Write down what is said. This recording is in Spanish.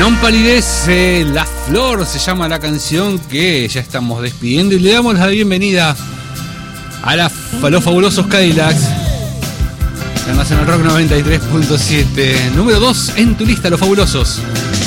Non palidece, La Flor se llama la canción que ya estamos despidiendo y le damos la bienvenida a los fabulosos Cadillacs. La Nacional Rock 93.7, número 2 en tu lista, Los Fabulosos.